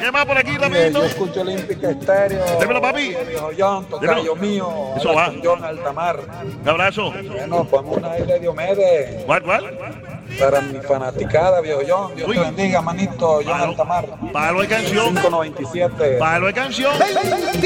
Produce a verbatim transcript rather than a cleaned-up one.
¿Qué más por aquí, Oye, rapidito? yo escucho Olímpica Estéreo. Dímelo, papi. Oye, viejo John, tocayo mío. Eso habla va. con John Altamar. Un abrazo. Bueno, ponme una ahí de Diomedes. ¿Cuál, cuál? Para mi fanaticada, viejo John. Dios Uy. te bendiga, manito. John Palo, Altamar. palo de canción. cinco noventa y siete. Palo de canción.